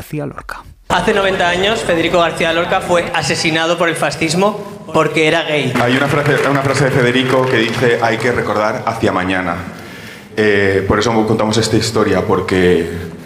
García Lorca. Hace 90 años, Federico García Lorca fue asesinado por el fascismo porque era gay. Hay una frase de Federico que dice: hay que recordar hacia mañana. Por eso contamos esta historia, porque